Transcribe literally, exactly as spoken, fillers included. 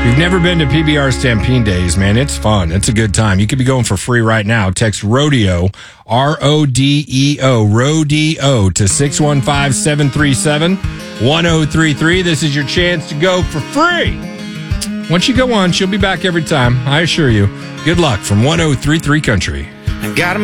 If you've never been to P B R Stampede Days, man, it's fun. It's a good time. You could be going for free right now. Text RODEO, R O D E O, RODEO to six one five, seven three seven, one oh three three. This is your chance to go for free. Once you go on, she'll be back every time, I assure you. Good luck from one oh three three Country. I got